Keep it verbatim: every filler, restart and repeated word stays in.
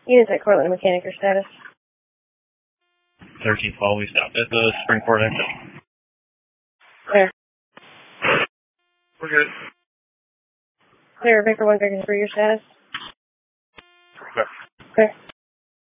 Units at Cortland Mechanic, your status. thirteenth fall, we stopped at the Springport exit. Clear. We're good. Clear, Baker one, Baker three, your status. Clear. Clear.